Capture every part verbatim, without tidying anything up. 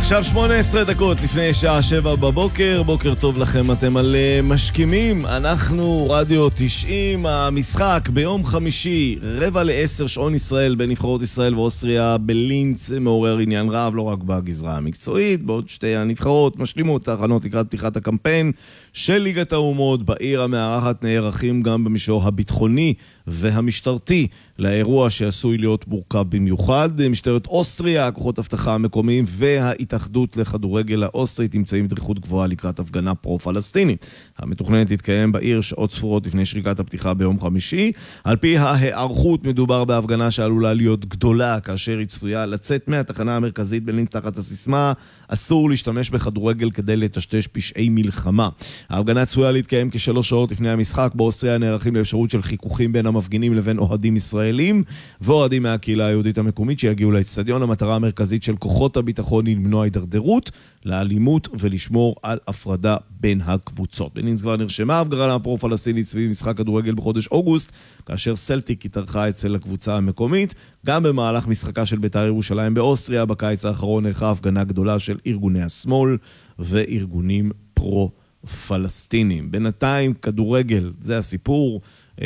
עכשיו שמונה עשרה דקות לפני שעה שבע בבוקר, בוקר טוב לכם, אתם על משכימים, אנחנו רדיו תשעים, המשחק ביום חמישי, רבע לעשר שעון ישראל בין נבחרות ישראל ואוסטריה בלינץ, מעורר עניין רב, לא רק בגזרה המקצועית, בעוד שתי הנבחרות משלימות את ההכנות לקראת פתיחת הקמפיין של ליגת האומות בעיר המארחת, נערכים גם במישור הביטחוני והמשטרתי לאירוע שעשוי להיות מורכב במיוחד. משטרת אוסטריה, כוחות אבטחה המקומיים וההתאחדות לכדורגל האוסטרית נמצאים בדריכות גבוהה לקראת הפגנה פרו-פלסטינית המתוכננת להתקיים בעיר שעות ספורות לפני שריקת הפתיחה ביום חמישי. על פי ההיערכות מדובר בהפגנה שעלולה להיות גדולה כאשר היא צפויה לצאת מהתחנה המרכזית בלינץ תחת הסיסמה אסור להשתמש בכדורגל כדי לטשטש פשעי מלחמה. ההפגנה צפויה להתקיים כשלוש שעות לפני המשחק. באוסטריה נערכים לאפשרות של חיכוכים בין המפגינים לבין אוהדים ישראלים ואוהדים מהקהילה היהודית המקומית שיגיעו לאצטדיון. המטרה המרכזית של כוחות הביטחון היא למנוע הידרדרות לאלימות ולשמור על הפרדה בין הקבוצות. בלינץ כבר נרשמה הפגנה הפרו-פלסטינית סביב משחק כדורגל בחודש אוגוסט, כאשר סלטיק התארחה אצל הקבוצה המקומית. גם במהלך משחקה של בית"ר ירושלים באוסטריה בקיץ האחרון נערכה הפגנה גדולה של ארגוני השמאל וארגונים פרו-פלסטינים. בינתיים כדורגל, זה הסיפור.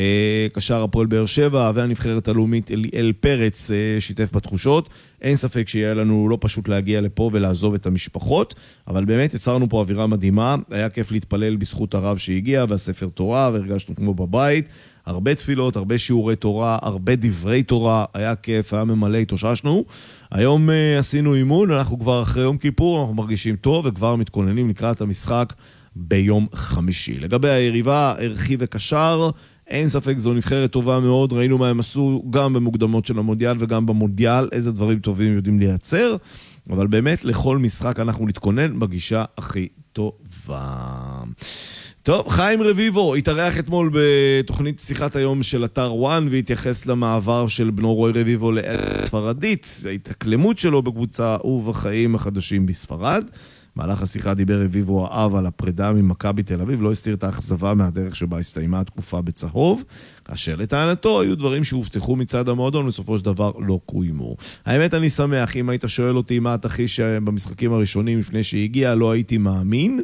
קשר הפועל באר שבע והנבחרת הלאומית אליאל פרץ שיתף בתחושות. אין ספק שיהיה לנו לא פשוט להגיע לפה ולעזוב את המשפחות, אבל באמת יצרנו פה אווירה מדהימה. היה כיף להתפלל בזכות הרב שהגיע והספר תורה, והרגשנו כמו בבית. הרבה תפילות, הרבה שיעורי תורה, הרבה דברי תורה, היה כיף, היה ממלא, התאוששנו. היום uh, עשינו אימון, אנחנו כבר אחרי יום כיפור, אנחנו מרגישים טוב וכבר מתכוננים לקראת המשחק ביום חמישי. לגבי היריבה, ערכי וקשר, אין ספק זו נבחרת טובה מאוד, ראינו מה הם עשו גם במוקדמות של המונדיאל וגם במונדיאל, איזה דברים טובים יודעים לייצר, אבל באמת לכל משחק אנחנו נתכונן בגישה הכי טובה. טוב, חיים רביבו התארח אתמול בתוכנית שיחת היום של אתר וואן והתייחס למעבר של בנו רוי רביבו לארץ ספרדית, ההתאקלמות שלו בקבוצה ובחיים החדשים בספרד. מהלך השיחה דיבר רביבו האב על הפרידה ממכבי תל אביב, לא הסתיר את האכזבה מהדרך שבה הסתיימה התקופה בצהוב, כאשר לטענתו היו דברים שהובטחו מצד המועדון בסופו של דבר לא קוימו. האמת אני שמח, אם היית שואל אותי מה התחיש במשחקים הראשונים לפני שהגיע, לא הייתי מאמין.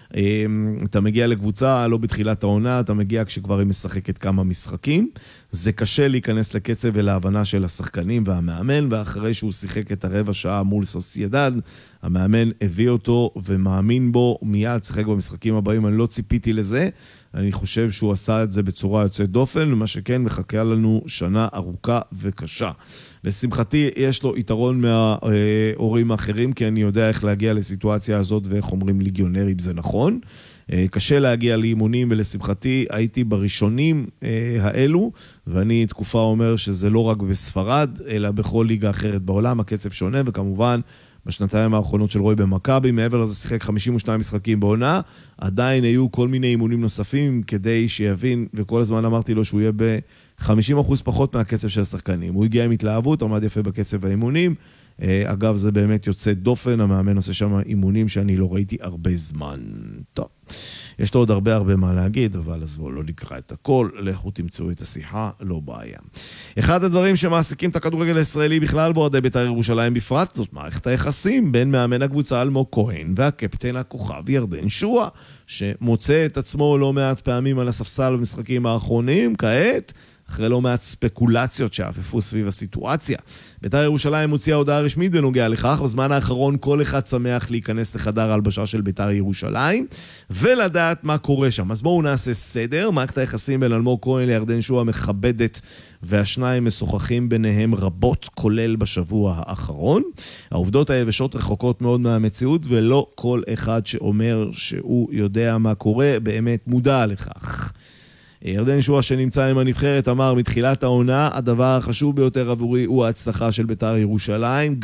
אתה מגיע לקבוצה לא בתחילת העונה, אתה מגיע כשכבר היא משחקת כמה משחקים, זה קשה להיכנס לקצב ולהבנה של השחקנים והמאמן, ואחרי שהוא שיחק את הרבע שעה מול סוסיידד, המאמן הביא אותו ומאמין בו, מיד שיחק במשחקים הבאים. אני לא ציפיתי לזה, אני חושב שהוא עשה את זה בצורה יוצאת דופן, ומה שכן מחכה לנו שנה ארוכה וקשה. לשמחתי יש לו יתרון מההורים האחרים, כי אני יודע איך להגיע לסיטואציה הזאת ואיך אומרים ליגיונרים, זה נכון. קשה להגיע לאימונים, ולשמחתי הייתי בראשונים האלו, ואני תקופה אומר שזה לא רק בספרד, אלא בכל ליגה אחרת בעולם, הקצב שונה, וכמובן בשנתיים האחרונות של רוי במכבי, מעבר לזה שיחק חמישים ושניים משחקים בעונה, עדיין היו כל מיני אימונים נוספים כדי שיבין, וכל הזמן אמרתי לו שהוא יהיה ב-חמישים אחוז פחות מהקצב של השחקנים. הוא הגיע עם התלהבות, עמד יפה בקצב האימונים. אגב, זה באמת יוצא דופן, המאמן עושה שם אימונים שאני לא ראיתי הרבה זמן. טוב, יש לו עוד הרבה הרבה מה להגיד, אבל אז בואו לא נקרא את הכל, לכו תמצאו את השיחה, לא בעיה. אחד הדברים שמעסיקים את הכדורגל הישראלי בכלל באוהדי בית"ר ירושלים בפרט, זאת מערכת היחסים בין מאמן הקבוצה אלמוג כהן והקפטן הכוכב ירדן שועה, שמוצא את עצמו לא מעט פעמים על הספסל במשחקים האחרונים, כעת אחרי לא מעט ספקולציות שאפפו סביב הסיטואציה. בית"ר ירושלים הוציאה הודעה רשמית בנוגע לכך. בזמן האחרון כל אחד שמח להיכנס לחדר הלבשה של בית"ר ירושלים ולדעת מה קורה שם. אז בואו נעשה סדר. מערכת היחסים בין אלמוג כהן לירדן שועה מכבדת, והשניים משוחחים ביניהם רבות, כולל בשבוע האחרון. העובדות היבשות רחוקות מאוד מהמציאות, ולא כל אחד שאומר שהוא יודע מה קורה באמת מודע לכך. ירדן שועה שנמצא עם הנבחרת אמר מתחילת העונה, הדבר החשוב ביותר עבורי הוא ההצלחה של בית"ר ירושלים,